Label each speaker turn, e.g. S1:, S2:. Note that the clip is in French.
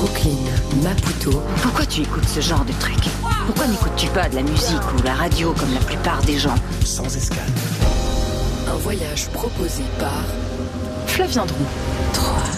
S1: Brooklyn, Maputo.
S2: Pourquoi tu écoutes ce genre de truc? Pourquoi n'écoutes-tu pas de la musique ou la radio comme la plupart des gens?
S3: Sans escale.
S1: Un voyage proposé par
S2: Flavien Drou.
S1: 3.